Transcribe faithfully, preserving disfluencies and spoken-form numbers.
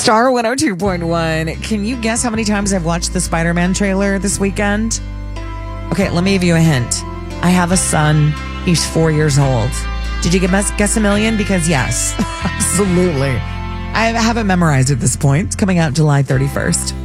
Star one oh two point one. Can you guess how many times I've watched the Spider-Man trailer this weekend? Okay, let me give you a hint. I have a son. He's four years old. Did you guess, guess a million? Because yes, absolutely. I have it memorized at this point. It's coming out July thirty-first.